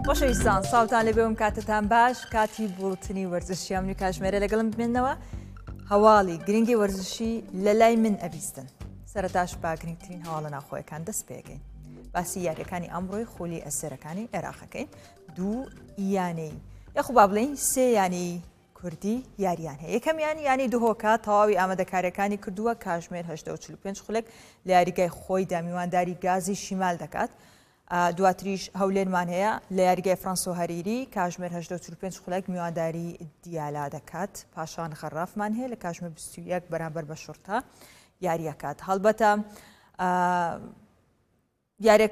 خۆشەویستان ساوتان لێ بێوم کاتتان باش کاتی بوڵتنی وەرزشی ئەمری کاژمێرە لەگەڵم بمێنەوە هەواڵی گرنگی وەرزشی لە لای من ئەبیستن سەرەتاش با گرنگترین هەواڵە ناوخۆیەکان دەست پێگەین باسی یاریەکانی ئەمڕۆی خۆلی ئەسەرەکانی عێراقەکەین دوو یانەی یاخو با بڵێین سێ یانەی کوردی یاریان هەیە یەکەمیان یانی دوهۆکە تەواوی ئامادەکاریەکانی کردووە کاژمێر 845 خولێک لە یاریگای خۆیدا میوانداری گازی شیمال دەکات دواتریش هەولێرمان هەیە لە یاریگای فرانسۆ هەریری کاژمێر 845 خولێک میوانداری دیالا دەکات پاشان خەرافمان هەیە لە کاژمێر 21 بەرامبەر بە شورتا یاریەکات هەڵبەتە یاریەکە